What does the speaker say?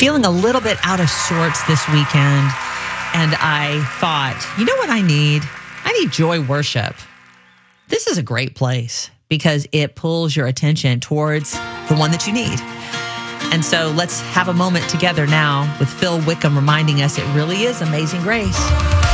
feeling a little bit out of sorts this weekend. And I thought, you know what I need? I need joy worship. This is a great place because it pulls your attention towards the one that you need. And so let's have a moment together now with Phil Wickham reminding us it really is amazing grace.